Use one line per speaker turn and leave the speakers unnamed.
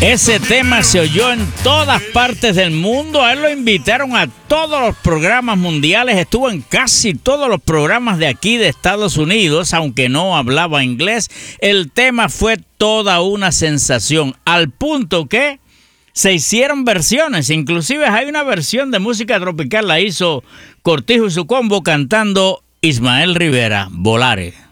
Ese tema se oyó en todas partes del mundo. A él lo invitaron a todos los programas mundiales. Estuvo en casi todos los programas de aquí de Estados Unidos, aunque no hablaba inglés. El tema fue toda una sensación, al punto que se hicieron versiones. Inclusive hay una versión de música tropical, la hizo Cortijo y su combo cantando Ismael Rivera, Volare.